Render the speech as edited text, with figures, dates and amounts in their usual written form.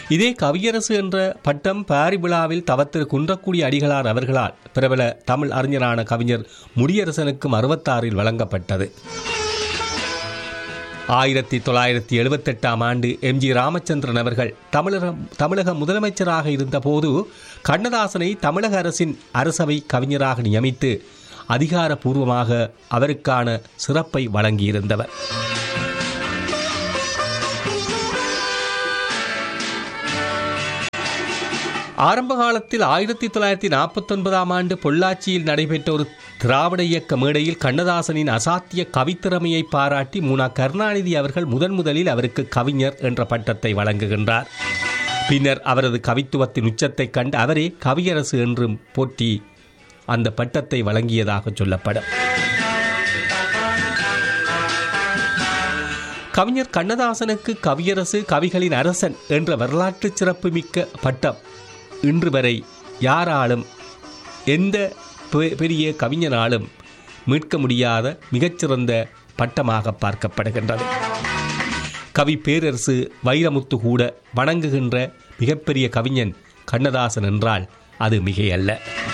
இதே கவியரசு என்ற பட்டம் பாரி விழாவில் தவத்திரு குன்றக்குடி அடிகளார் அவர்களால் பிரபல தமிழ் அறிஞரான கவிஞர் முடியரசனுக்கும் 66 வழங்கப்பட்டது. 1978 எம்ஜி ராமச்சந்திரன் அவர்கள் தமிழக முதலமைச்சராக இருந்தபோது கண்ணதாசனை தமிழக அரசின் அரசவை கவிஞராக நியமித்து அதிகாரப்பூர்வமாக அவருக்கான சிறப்பை வழங்கியிருந்தவர். ஆரம்ப காலத்தில் 1949 பொள்ளாச்சியில் நடைபெற்ற ஒரு திராவிட இயக்க மேடையில் கண்ணதாசனின் அசாத்திய கவித்திறமையை பாராட்டி முனா கருணாநிதி அவர்கள் முதலில் அவருக்கு கவிஞர் என்ற பட்டத்தை வழங்குகின்றார். பின்னர் அவரது கவித்துவத்தின் உச்சத்தை கண்டு அவரே கவியரசு என்றும் போற்றி அந்த பட்டத்தை வழங்கியதாக சொல்லப்படும். கவிஞர் கண்ணதாசனுக்கு கவியரசு, கவிகளின் அரசன் என்ற வரலாற்று சிறப்புமிக்க பட்டம் இன்று வரை யாராலும் எந்த பெரிய கவிஞனாலும் மீட்க முடியாத மிகச்சிறந்த பட்டமாக பார்க்கப்படுகின்றது. கவி பேரரசு வைரமுத்து கூட வணங்குகின்ற மிகப்பெரிய கவிஞன் கண்ணதாசன் என்றால் அது மிகையல்ல.